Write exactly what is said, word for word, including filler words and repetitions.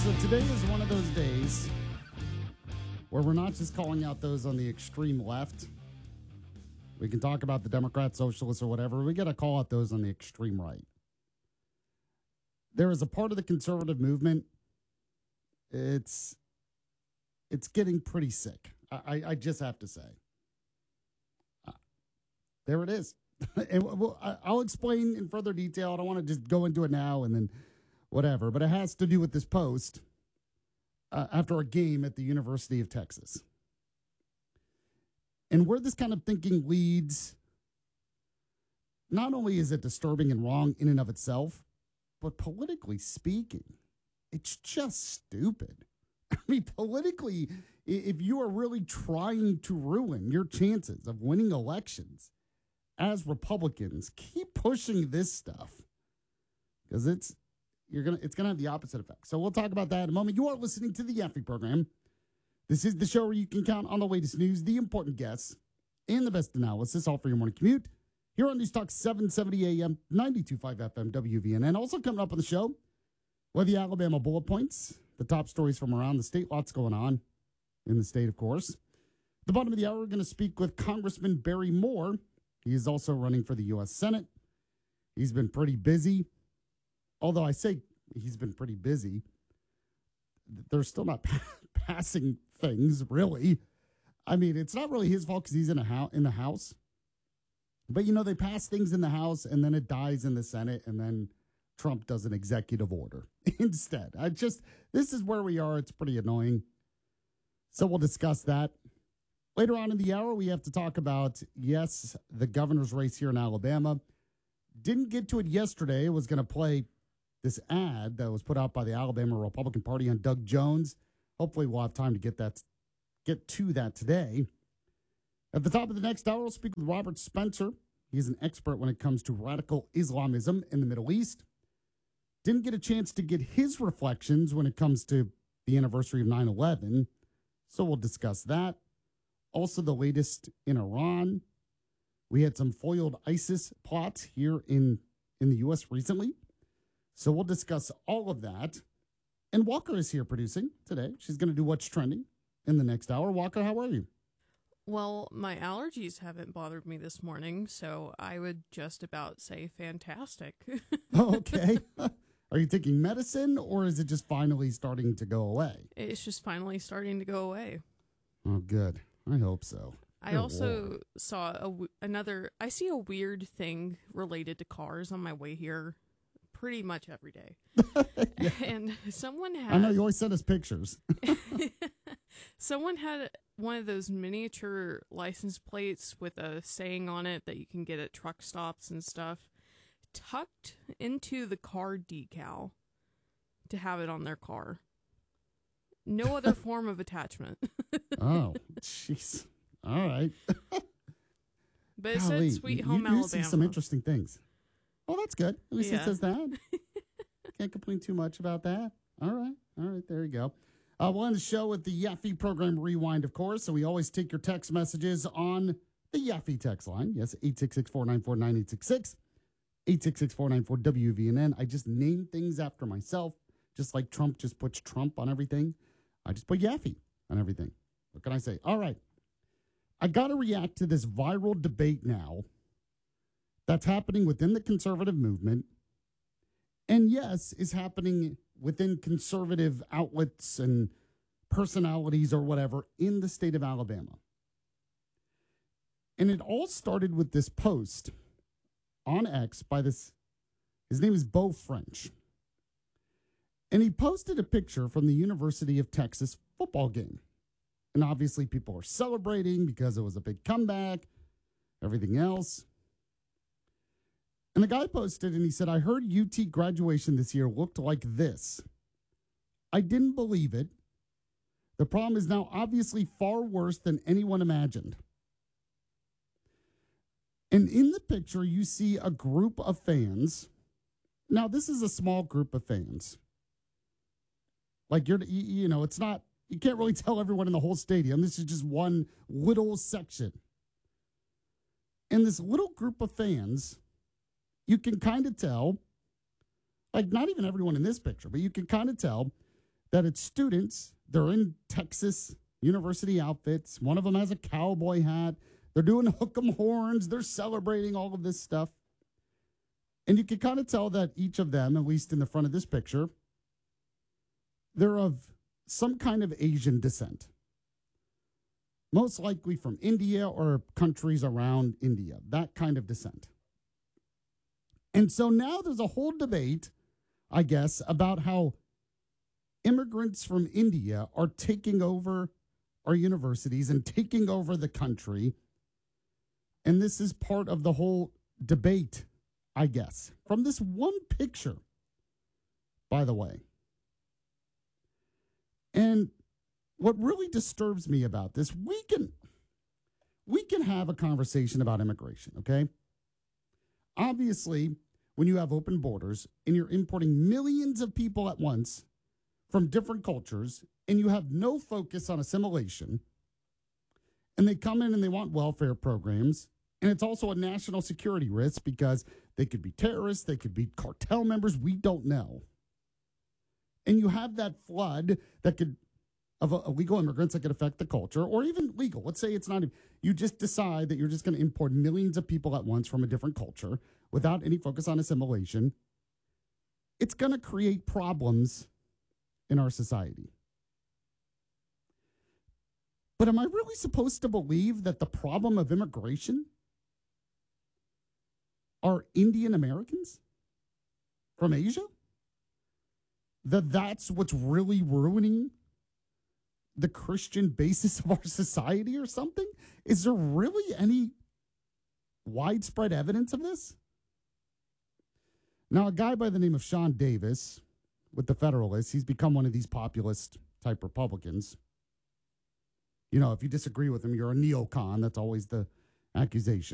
So today is one of those days where we're not just calling out those on the extreme left. We can talk about the Democrats, socialists, or whatever. We got to call out those on the extreme right. There is a part of the conservative movement. It's it's getting pretty sick. I, I just have to say. Uh, there it is. and we'll, I'll explain in further detail. I don't want to just go into it now and then whatever, but it has to do with this post uh, after a game at the University of Texas. And where this kind of thinking leads, not only is it disturbing and wrong in and of itself, but politically speaking, it's just stupid. I mean, politically, if you are really trying to ruin your chances of winning elections as Republicans, keep pushing this stuff because it's you're gonna it's gonna have the opposite effect. So we'll talk about that in a moment. You are listening to the Yaffe program. This is the show where you can count on the latest news, the important guests, and the best analysis, all for your morning commute. Here on News Talk seven seventy A M, ninety-two point five F M, W V N N. Also coming up on the show, well, the Alabama bullet points, the top stories from around the state. Lots going on in the state, of course. At the bottom of the hour, we're going to speak with Congressman Barry Moore. He is also running for the U S Senate. He's been pretty busy. Although I say he's been pretty busy, they're still not passing things, really. I mean, it's not really his fault because he's in a house in the House. But, you know, they pass things in the House, and then it dies in the Senate, and then Trump does an executive order instead. I just, this is where we are. It's pretty annoying. So we'll discuss that. Later on in the hour, we have to talk about, yes, the governor's race here in Alabama. Didn't get to it yesterday. I was going to play this ad that was put out by the Alabama Republican Party on Doug Jones. Hopefully we'll have time to get that, get to that today. At the top of the next hour, we'll speak with Robert Spencer. He's an expert when it comes to radical Islamism in the Middle East. Didn't get a chance to get his reflections when it comes to the anniversary of nine eleven, so we'll discuss that. Also, the latest in Iran. We had some foiled ISIS plots here in, in the U S recently, so we'll discuss all of that. And Walker is here producing today. She's going to do What's Trending in the next hour. Walker, how are you? Well, my allergies haven't bothered me this morning, so I would just about say fantastic. Oh, okay. Are you taking medicine, or is it just finally starting to go away? It's just finally starting to go away. Oh, good. I hope so. I Good also Lord. saw a w- another, I see a weird thing related to cars on my way here pretty much every day. Yeah. And someone had... I know you always send us pictures. Someone had one of those miniature license plates with a saying on it that you can get at truck stops and stuff tucked into the car decal to have it on their car. No other form of attachment. Oh, jeez. All right. But it Golly, said Sweet you, Home you Alabama. do see some interesting things. Oh, that's good. At least Yeah. it says that. Can't complain too much about that. All right. All right. There you go. Uh, we'll end the show with the Yaffe program rewind, of course. So we always take your text messages on the Yaffe text line. Yes, eight six six, four nine four, nine eight six six. eight six six, four nine four, W V N N. I just name things after myself, just like Trump just puts Trump on everything. I just put Yaffe on everything. What can I say? All right. I got to react to this viral debate now that's happening within the conservative movement. And yes, is happening within conservative outlets and personalities or whatever in the state of Alabama. And it all started with this post on X by this, his name is Beau French. And he posted a picture from the University of Texas football game. And obviously people are celebrating because it was a big comeback, everything else. And the guy posted and he said, I heard U T graduation this year looked like this. I didn't believe it. The problem is now obviously far worse than anyone imagined. And in the picture, you see a group of fans. Now, this is a small group of fans. Like, you're, you know, it's not, you can't really tell everyone in the whole stadium. This is just one little section. And this little group of fans, you can kind of tell, like not even everyone in this picture, but you can kind of tell that it's students. They're in Texas university outfits. One of them has a cowboy hat. They're doing hook 'em horns. They're celebrating all of this stuff. And you can kind of tell that each of them, at least in the front of this picture, they're of some kind of Asian descent. Most likely from India or countries around India, that kind of descent. And so now there's a whole debate, I guess, about how immigrants from India are taking over our universities and taking over the country. And this is part of the whole debate, I guess, from this one picture, by the way. And what really disturbs me about this, we can we can have a conversation about immigration, okay? Obviously, when you have open borders and you're importing millions of people at once from different cultures and you have no focus on assimilation, and they come in and they want welfare programs, and it's also a national security risk because they could be terrorists, they could be cartel members, we don't know. And you have that flood that could of illegal immigrants that could affect the culture, or even legal. Let's say it's not, you just decide that you're just going to import millions of people at once from a different culture without any focus on assimilation. It's going to create problems in our society. But am I really supposed to believe that the problem of immigration are Indian Americans from Asia? That that's what's really ruining the Christian basis of our society or something? Is there really any widespread evidence of this? Now, a guy by the name of Sean Davis with the Federalists, he's become one of these populist type Republicans. You know, if you disagree with him, you're a neocon. That's always the accusation.